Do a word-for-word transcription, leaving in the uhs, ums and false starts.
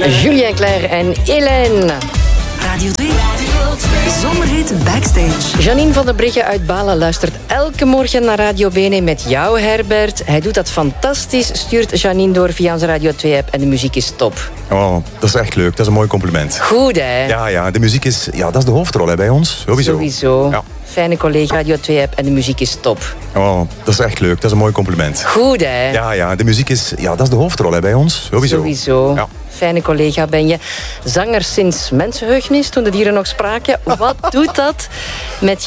Julien Clerc en Hélène. Radio twee. Zomerhit Backstage. Janine van der Brugge uit Balen luistert elke morgen naar Radio Bene met jou, Herbert. Hij doet dat fantastisch, stuurt Janine door via onze Radio twee-app en de muziek is top. Oh, dat is echt leuk. Dat is een mooi compliment. Goed, hè? Ja, ja, de muziek is... Ja, dat is de hoofdrol hè, bij ons. Sowieso. Sowieso. Ja. Fijne collega, Radio twee-app en de muziek is top. Oh, dat is echt leuk. Dat is een mooi compliment. Goed, hè? Ja, ja, de muziek is... Ja, dat is de hoofdrol hè, bij ons. Sowieso. Sowieso. Ja. Fijne collega ben je. Zanger sinds mensenheugenis, toen de dieren nog spraken. Wat doet dat met